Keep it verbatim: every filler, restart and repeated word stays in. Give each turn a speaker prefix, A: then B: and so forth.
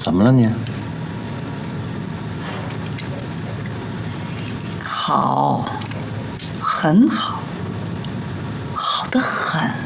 A: 怎么了你？
B: 好，很好，好得很。